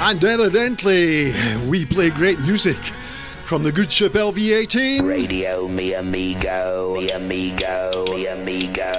And evidently, we play great music from the good ship LV-18. Radio mi amigo, mi amigo, mi amigo.